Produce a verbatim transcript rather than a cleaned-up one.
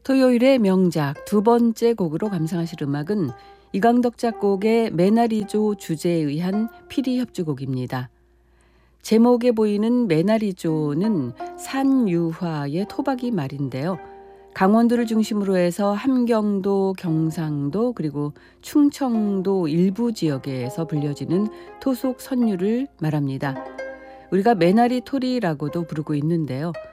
토요일의 명작 두 번째 곡으로 감상하실 음악은 이강덕 작곡의 메나리조 주제에 의한 피리 협주곡입니다. 제목에 보이는 메나리조는 산유화의 토박이 말인데요. 강원도를 중심으로 해서 함경도, 경상도 그리고 충청도 일부 지역에서 불려지는 토속 선유를 말합니다. 우리가 메나리 토리라고도 부르고 있는데요.